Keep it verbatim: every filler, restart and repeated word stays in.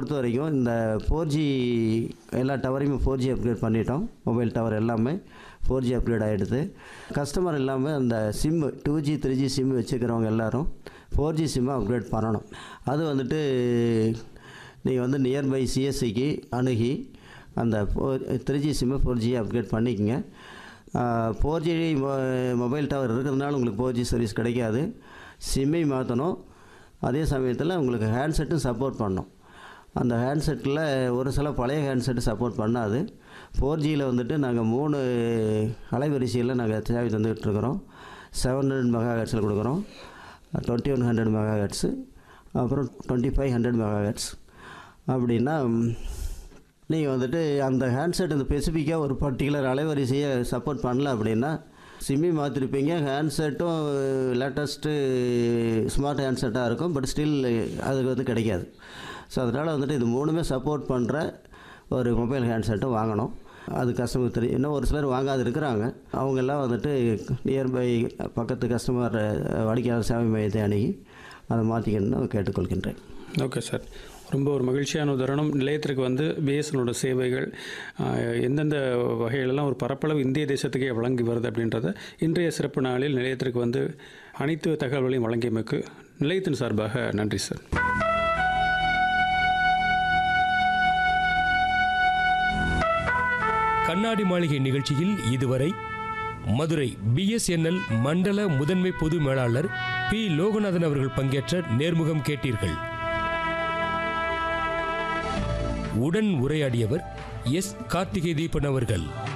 பொறுத்த வரைக்கும் இந்த ஃபோர் ஜி எல்லா டவரையும் ஃபோர் ஜி அப்கிரேட் பண்ணிட்டோம். மொபைல் டவர் எல்லாமே ஃபோர் ஜி அப்கிரேட் ஆகிடுது. கஸ்டமர் இல்லாமல் அந்த sim two G three G sim வச்சுக்கிறவங்க எல்லோரும் ஃபோர் ஜி சிம்மை அப்கிரேட் பண்ணணும். அது வந்துட்டு நீங்கள் வந்து நியர்பை சிஎஸ்சிக்கு அணுகி அந்த four three G சிம்மை four G upgrade பண்ணிக்கோங்க. ஃபோர் ஜி மொபைல் டவர் இருக்கிறதுனால உங்களுக்கு ஃபோர் ஜி சர்வீஸ் கிடைக்காது. சிம்மை மாற்றணும். அதே சமயத்தில் உங்களுக்கு ஹேண்ட்செட்டும் சப்போர்ட் பண்ணணும். அந்த ஹேண்ட்செட்டில் ஒரு சில பழைய ஹேண்ட்செட்டு சப்போர்ட் பண்ணாது. ஃபோர் ஜியில் வந்துட்டு நாங்கள் மூணு அலைவரிசையில் நாங்கள் சேவை தந்துக்கிட்டுருக்குறோம். செவன் ஹண்ட்ரட் மெகா ஹெட்ஸில் கொடுக்குறோம், twenty one hundred mega heads, அப்புறம் twenty five hundred mega heads. அப்படின்னா நீங்கள் வந்துட்டு அந்த ஹேண்ட்செட் இந்த ஸ்பெசிஃபிக்காக ஒரு பர்டிகுலர் அலைவரிசையை சப்போர்ட் பண்ணல அப்படின்னா சிம்மி மாற்றிருப்பீங்க. ஹேண்ட்செட்டும் லேட்டஸ்ட்டு ஸ்மார்ட் ஹேண்ட்செட்டாக இருக்கும், பட் ஸ்டில் அதுக்கு வந்து கிடைக்காது. ஸோ அதனால் வந்துட்டு இது மூணுமே சப்போர்ட் பண்ணுற ஒரு மொபைல் ஹேண்ட்செட்டும் வாங்கணும். அது கஸ்டமர் தெரியும். இன்னும் ஒரு சிலர் வாங்காது இருக்கிறாங்க. அவங்கெல்லாம் வந்துட்டு நியர்பை பக்கத்து கஸ்டமர் வாடிக்கையாளர் சேவை மையத்தை அணுகி அதை மாற்றிக்கணும்னு கேட்டுக்கொள்கின்றேன். ஓகே சார், ரொம்ப ஒரு மகிழ்ச்சியான உதாரணம். நிலையத்திற்கு வந்து பிஎஸ்என்னோட சேவைகள் எந்தெந்த வகையிலெல்லாம் ஒரு பரப்பளவு இந்திய தேசத்துக்கே வழங்கி வருது அப்படின்றத இன்றைய சிறப்பு நாளில் நிலையத்திற்கு வந்து அனைத்து தகவல்களையும் வழங்கியமைக்கு நிலையத்தின் சார்பாக நன்றி சார். கண்ணாடி மாளிகை நிகழ்ச்சியில் இதுவரை மதுரை பிஎஸ்என்எல் மண்டல முதன்மை பொது மேலாளர் பி லோகநாதன் அவர்கள் பங்கேற்ற நேர்முகம் கேட்டீர்கள். உடன் உரையாடியவர் எஸ் கார்த்திகை தீபன் அவர்கள்.